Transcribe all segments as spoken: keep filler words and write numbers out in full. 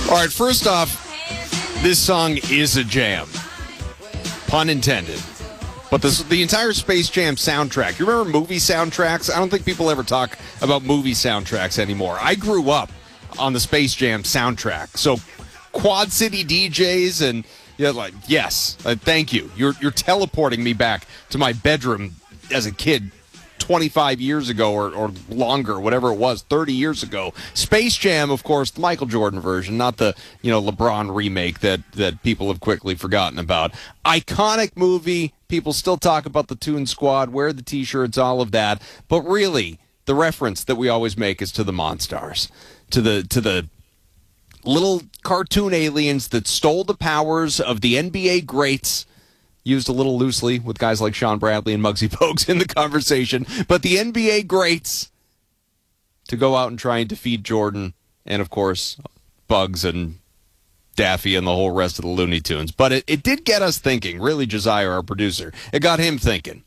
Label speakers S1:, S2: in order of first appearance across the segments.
S1: All right, first off, this song is a jam. Pun intended. But this, the entire Space Jam soundtrack, you remember movie soundtracks? I don't think people ever talk about movie soundtracks anymore. I grew up on the Space Jam soundtrack. So Quad City D Js and, you know, like, yes, uh, thank you. You're, you're teleporting me back to my bedroom as a kid twenty-five years ago or, or longer, whatever it was, thirty years ago. Space Jam, of course, the Michael Jordan version, not the, you know, LeBron remake that, that people have quickly forgotten about. Iconic movie. People still talk about the Toon Squad, wear the T-shirts, all of that. But really, the reference that we always make is to the Monstars, to the to the little cartoon aliens that stole the powers of the N B A greats. Used a little loosely with guys like Sean Bradley and Muggsy Bogues in the conversation. But the N B A greats to go out and try and defeat Jordan and, of course, Bugs and Daffy and the whole rest of the Looney Tunes. But it, it did get us thinking, really, Josiah, our producer. It got him thinking.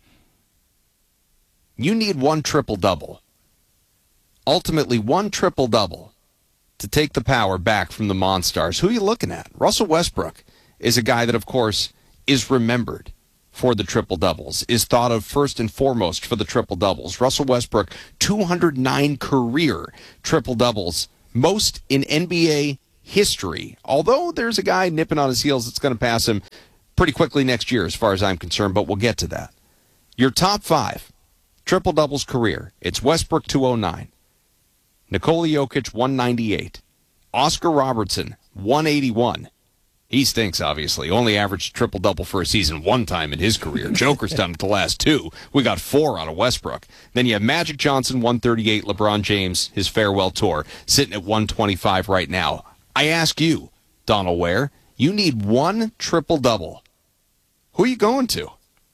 S1: You need one triple-double. Ultimately, one triple-double to take the power back from the Monstars. Who are you looking at? Russell Westbrook is a guy that, of course, is remembered for the triple-doubles, is thought of first and foremost for the triple-doubles. Russell Westbrook, two hundred nine career triple-doubles, most in N B A history. Although there's a guy nipping on his heels that's going to pass him pretty quickly next year as far as I'm concerned, but we'll get to that. Your top five triple-doubles career, it's Westbrook, two oh nine. Nikola Jokic, one ninety-eight. Oscar Robertson, one eighty-one. He stinks, obviously. Only averaged triple-double for a season one time in his career. Joker's done it the last two. We got four out of Westbrook. Then you have Magic Johnson, one thirty-eight. LeBron James, his farewell tour, sitting at one twenty-five right now. I ask you, Donald Ware, you need one triple-double. Who are you going to?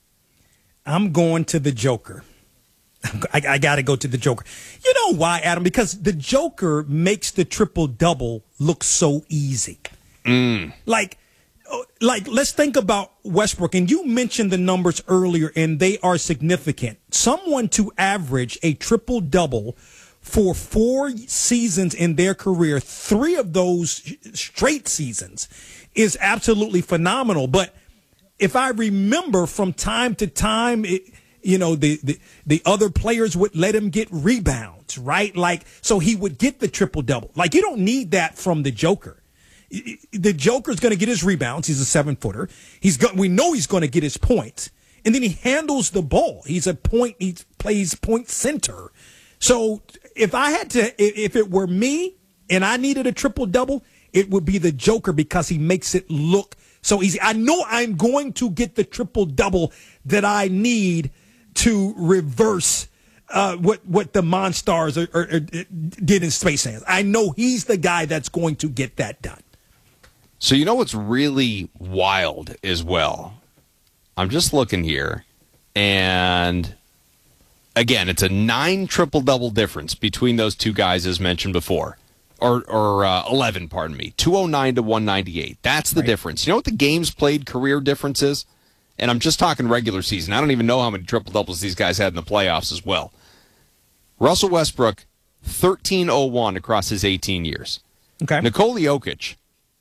S2: I'm going to the Joker. I, I got to go to the Joker. You know why, Adam? Because the Joker makes the triple-double look so easy.
S1: Mm.
S2: Like, like, let's think about Westbrook. And you mentioned the numbers earlier, and they are significant. Someone to average a triple-double for four seasons in their career, three of those straight seasons, is absolutely phenomenal. But if I remember from time to time, it, you know, the, the, the other players would let him get rebounds, right? Like, so he would get the triple-double. Like, you don't need that from the Joker. The Joker's going to get his rebounds. He's a seven-footer. He's got, we know he's going to get his points. And then he handles the ball. He's a point, he plays point center. So if I had to, if it were me and I needed a triple-double, it would be the Joker because he makes it look so easy. I know I'm going to get the triple-double that I need to reverse uh, what what the Monstars are, are, are, did in Space Jam. I know he's the guy that's going to get that done.
S1: So you know what's really wild as well? I'm just looking here, and again, it's a nine triple-double difference between those two guys as mentioned before. Or, or uh, eleven, pardon me. two oh nine to one ninety-eight. That's the right. difference. You know what the games played career difference is? And I'm just talking regular season. I don't even know how many triple-doubles these guys had in the playoffs as well. Russell Westbrook, thirteen oh one across his eighteen years.
S2: Okay.
S1: Nikola Jokic,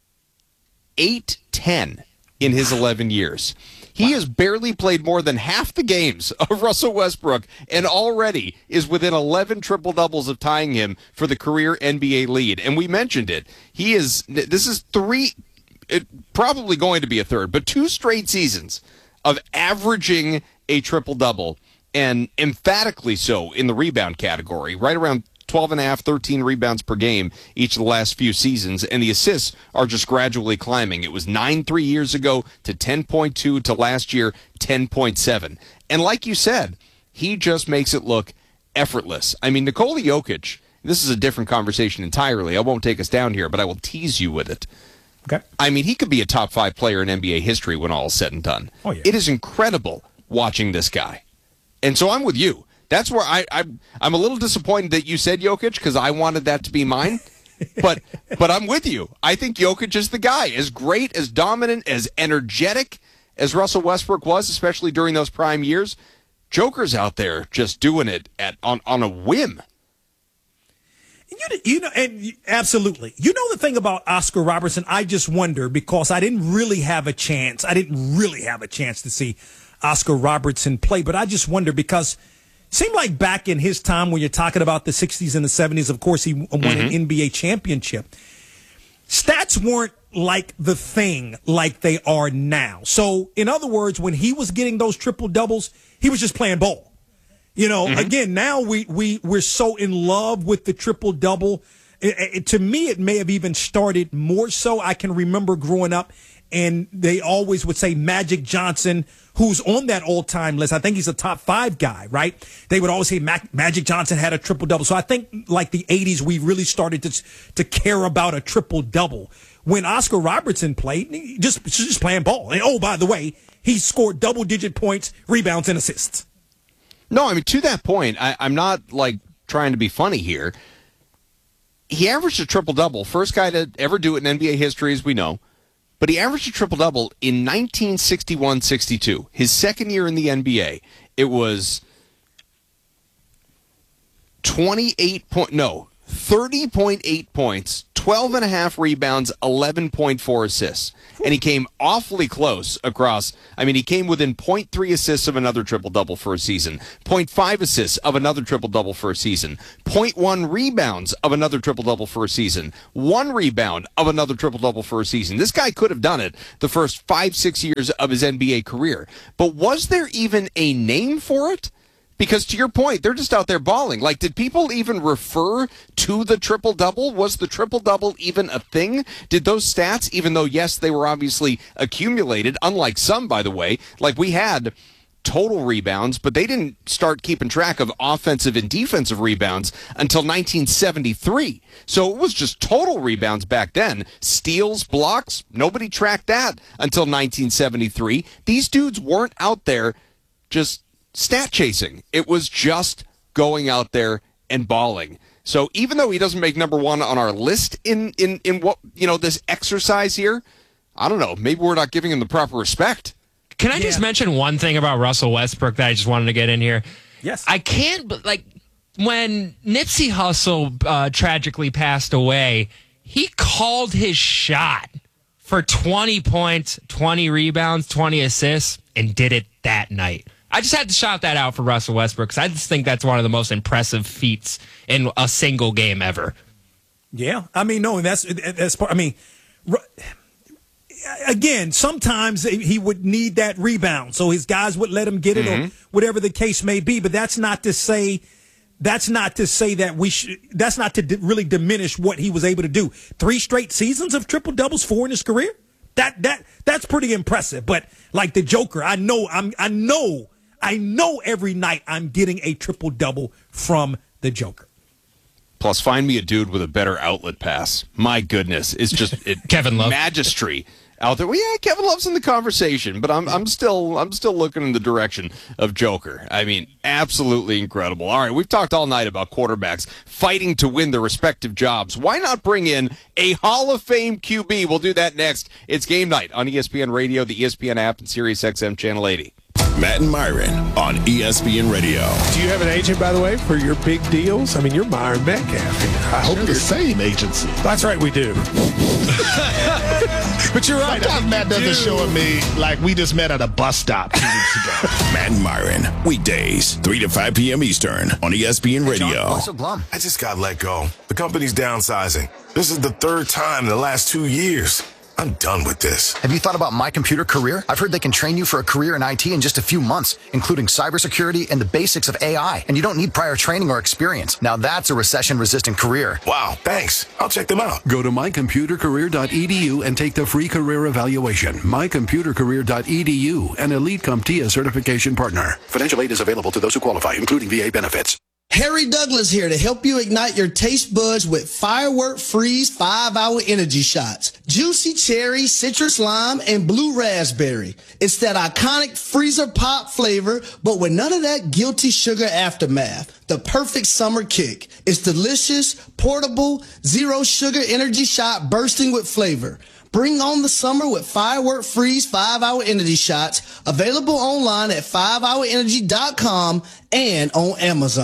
S1: eight ten in his eleven years. He has barely played more than half the games of Russell Westbrook and already is within eleven triple-doubles of tying him for the career N B A lead. And we mentioned it. He is, this is three, it, probably going to be a third, but two straight seasons of averaging a triple-double, and emphatically so in the rebound category, right around twelve and a half, thirteen rebounds per game each of the last few seasons, and the assists are just gradually climbing. It was nine three years ago to ten point two to last year, ten point seven. And like you said, he just makes it look effortless. I mean, Nikola Jokic, this is a different conversation entirely. I won't take us down here, but I will tease you with it.
S2: Okay.
S1: I mean, he could be a top five player in N B A history when all is said and done.
S2: Oh, yeah.
S1: It is incredible watching this guy. And so I'm with you. That's where I, I, I'm a little disappointed that you said Jokic because I wanted that to be mine. But but I'm with you. I think Jokic is the guy. As great, as dominant, as energetic as Russell Westbrook was, especially during those prime years, Joker's out there just doing it at on, on a whim.
S2: You, you know, and you- absolutely. You know the thing about Oscar Robertson, I just wonder because I didn't really have a chance. I didn't really have a chance to see Oscar Robertson play, but I just wonder because it seemed like back in his time when you're talking about the sixties and the seventies, of course, he won mm-hmm. an N B A championship. Stats weren't like the thing like they are now. So, in other words, when he was getting those triple doubles, he was just playing ball. You know, mm-hmm. again, now we, we, we're so in love with the triple-double. It, it, to me, it may have even started more so. I can remember growing up, and they always would say Magic Johnson, who's on that all-time list. I think he's a top five guy, right? They would always say Mac, Magic Johnson had a triple-double. So I think, like the eighties, we really started to, to care about a triple-double. When Oscar Robertson played, just, just playing ball. And, oh, by the way, he scored double-digit points, rebounds, and assists.
S1: No, I mean, to that point, I, I'm not, like, trying to be funny here. He averaged a triple-double. First guy to ever do it in N B A history, as we know. But he averaged a triple-double in nineteen sixty-one sixty-two. His second year in the N B A, it was twenty-eight point, no, thirty point eight points, twelve and a half rebounds, eleven point four assists. And he came awfully close across. I mean, he came within point three assists of another triple-double for a season, point five assists of another triple-double for a season, point one rebounds of another triple-double for a season, one rebound of another triple-double for a season. This guy could have done it the first five, six years of his N B A career. But was there even a name for it? Because to your point, they're just out there balling. Like, did people even refer to the triple-double? Was the triple-double even a thing? Did those stats, even though, yes, they were obviously accumulated, unlike some, by the way, like we had total rebounds, but they didn't start keeping track of offensive and defensive rebounds until nineteen seventy-three. So it was just total rebounds back then. Steals, blocks, nobody tracked that until nineteen seventy-three. These dudes weren't out there just stat chasing. It was just going out there and balling. So even though he doesn't make number one on our list in, in, in what, you know, this exercise here, I don't know, maybe we're not giving him the proper respect.
S3: Can I
S2: yeah.
S3: just mention one thing about Russell Westbrook that I just wanted to get in here?
S2: Yes.
S3: I can't, but like, when Nipsey Hussle uh, tragically passed away, he called his shot for twenty points, twenty rebounds, twenty assists, and did it that night. I just had to shout that out for Russell Westbrook because I just think that's one of the most impressive feats in a single game ever.
S2: Yeah, I mean, no, that's that's part. I mean, again, sometimes he would need that rebound, so his guys would let him get it, mm-hmm. or whatever the case may be. But that's not to say that's not to say that we should. That's not to d- really diminish what he was able to do. Three straight seasons of triple doubles, four in his career. That that that's pretty impressive. But like the Joker, I know I'm I know. I know every night I'm getting a triple-double from the Joker.
S1: Plus, find me a dude with a better outlet pass. My goodness, it's just it,
S3: Kevin Love
S1: magistry out there. Well, yeah, Kevin Love's in the conversation, but I'm I'm still I'm still looking in the direction of Joker. I mean, absolutely incredible. All right, we've talked all night about quarterbacks fighting to win their respective jobs. Why not bring in a Hall of Fame Q B? We'll do that next. It's Game Night on E S P N Radio, the E S P N app, and Sirius X M Channel eighty.
S4: Matt and Myron on E S P N Radio.
S5: Do you have an agent, by the way, for your big deals? I mean, you're Myron Metcalf. I hope
S6: They're the same agency.
S5: That's right, we do. But you're right.
S6: Sometimes Matt doesn't show at me like we just met at a bus stop two weeks ago.
S4: Matt and Myron, weekdays, three to five p.m. Eastern on E S P N Radio.
S7: What's so glum? I just got let go. The company's downsizing. This is the third time in the last two years. I'm done with this.
S8: Have you thought about My Computer Career? I've heard they can train you for a career in I T in just a few months, including cybersecurity and the basics of A I. And you don't need prior training or experience. Now that's a recession-resistant career.
S7: Wow, thanks. I'll check them out.
S9: Go to my computer career dot e d u and take the free career evaluation. my computer career dot e d u, an Elite CompTIA certification partner. Financial aid is available to those who qualify, including V A benefits.
S10: Harry Douglas here to help you ignite your taste buds with Firework Freeze five hour energy shots. Juicy cherry, citrus lime, and blue raspberry. It's that iconic freezer pop flavor, but with none of that guilty sugar aftermath. The perfect summer kick. It's delicious, portable, zero sugar energy shot bursting with flavor. Bring on the summer with Firework Freeze five hour energy shots, available online at five hour energy dot com and on Amazon.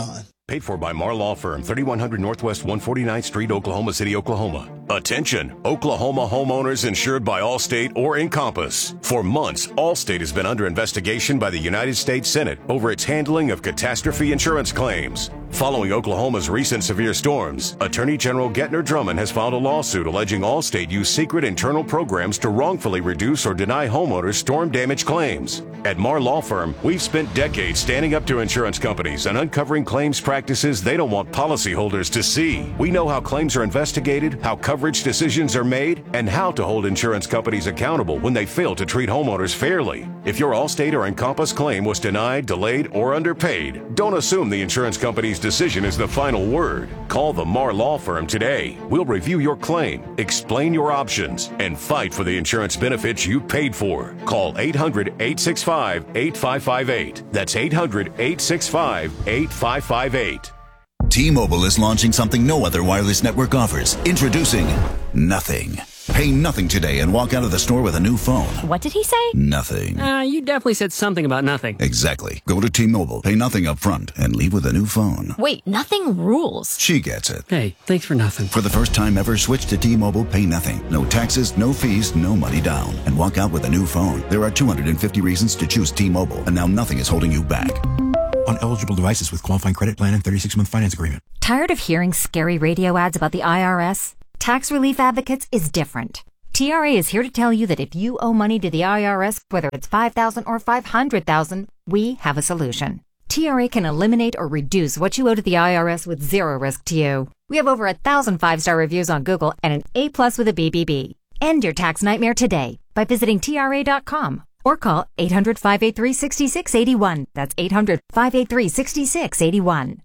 S4: Paid for by Mar Law Firm, thirty-one hundred Northwest one forty-ninth Street, Oklahoma City, Oklahoma. Attention, Oklahoma homeowners insured by Allstate or Encompass. For months, Allstate has been under investigation by the United States Senate over its handling of catastrophe insurance claims. Following Oklahoma's recent severe storms, Attorney General Gettner Drummond has filed a lawsuit alleging Allstate used secret internal programs to wrongfully reduce or deny homeowners storm damage claims. At Mar Law Firm, we've spent decades standing up to insurance companies and uncovering claims practices they don't want policyholders to see. We know how claims are investigated, how coverage decisions are made, and how to hold insurance companies accountable when they fail to treat homeowners fairly. If your Allstate or Encompass claim was denied, delayed, or underpaid, don't assume the insurance company's decision is the final word. Call the Mar Law Firm today. We'll review your claim, explain your options, and fight for the insurance benefits you paid for. Call eight hundred, eight six five, eight five five eight. That's eight hundred, eight six five, eight five five eight.
S11: T-Mobile is launching something no other wireless network offers. Introducing Nothing. Pay nothing today and walk out of the store with a new phone.
S12: What did he say?
S11: Nothing.
S12: Uh, you definitely said something about nothing.
S11: Exactly. Go to T-Mobile, pay nothing up front, and leave with a new phone.
S12: Wait, nothing rules.
S11: She gets it.
S12: Hey, thanks for nothing.
S11: For the first time ever, switch to T-Mobile, pay nothing. No taxes, no fees, no money down. And walk out with a new phone. There are two hundred fifty reasons to choose T-Mobile, and now nothing is holding you back.
S13: On eligible devices with qualifying credit plan and thirty-six month finance agreement.
S14: Tired of hearing scary radio ads about the I R S? Tax Relief Advocates is different. T R A is here to tell you that if you owe money to the I R S, whether it's five thousand dollars or five hundred thousand dollars, we have a solution. T R A can eliminate or reduce what you owe to the I R S with zero risk to you. We have over a thousand five-star reviews on Google and an A plus with a B B B. End your tax nightmare today by visiting T R A dot com or call eight hundred, five eight three, six six eight one. That's eight hundred, five eight three, six six eight one.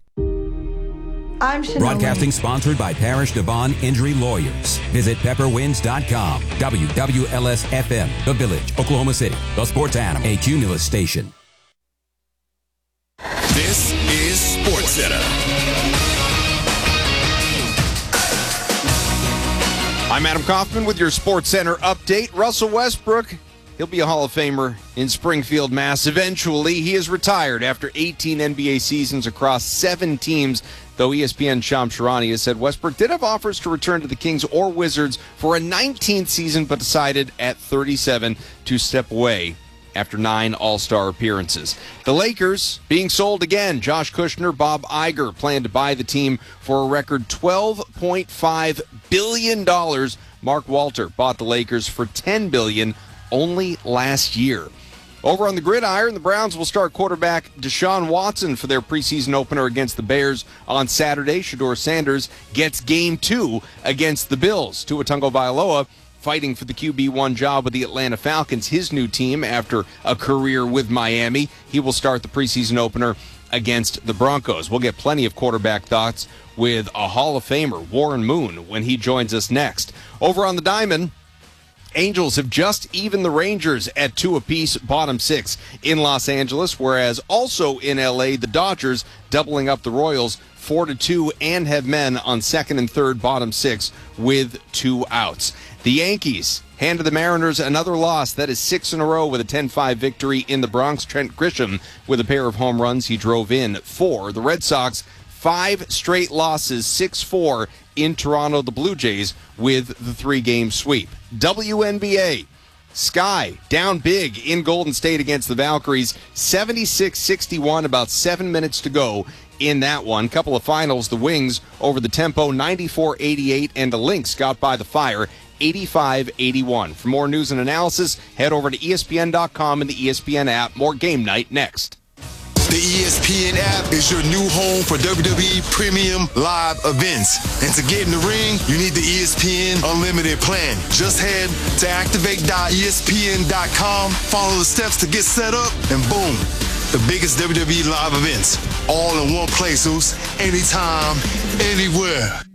S15: I'm Chanel
S13: Broadcasting
S15: Lee.
S13: sponsored by Parish Devon Injury Lawyers. Visit pepper winds dot com. W W L S F M, The Village, Oklahoma City. The Sports Animal, a Cumulus station.
S4: This is Sports Center.
S1: I'm Adam Kaufman with your Sports Center update. Russell Westbrook, he'll be a Hall of Famer in Springfield, Mass. Eventually, he is retired after eighteen N B A seasons across seven teams, though E S P N Shams Charania has said Westbrook did have offers to return to the Kings or Wizards for a nineteenth season, but decided at thirty-seven to step away after nine All-Star appearances. The Lakers being sold again. Josh Kushner, Bob Iger plan to buy the team for a record twelve point five billion dollars. Mark Walter bought the Lakers for ten billion dollars only last year. Over on the gridiron, the Browns will start quarterback Deshaun Watson for their preseason opener against the Bears on Saturday. Shedeur Sanders gets game two against the Bills. Tua Tagovailoa fighting for the Q B one job with the Atlanta Falcons, his new team after a career with Miami. He will start the preseason opener against the Broncos. We'll get plenty of quarterback thoughts with a Hall of Famer, Warren Moon, when he joins us next. Over on the diamond, Angels have just evened the Rangers at two apiece, bottom six in Los Angeles, whereas also in L A, the Dodgers doubling up the Royals four to two and have men on second and third, bottom six with two outs. The Yankees handed the Mariners another loss. That is six in a row with a ten five victory in the Bronx. Trent Grisham with a pair of home runs he drove in for. The Red Sox, five straight losses, six four in Toronto. The Blue Jays with the three-game sweep. W N B A, Sky down big in Golden State against the Valkyries, seventy-six sixty-one, about seven minutes to go in that one. Couple of finals, the Wings over the Tempo, ninety-four eighty-eight, and the Lynx got by the Fire, eighty-five eighty-one. For more news and analysis, head over to E S P N dot com and the E S P N app. More Game Night next.
S7: The E S P N app is your new home for W W E Premium Live events. And to get in the ring, you need the E S P N Unlimited plan. Just head to activate dot E S P N dot com, follow the steps to get set up, and boom, the biggest W W E live events. All in one place, Oos. Anytime, anywhere.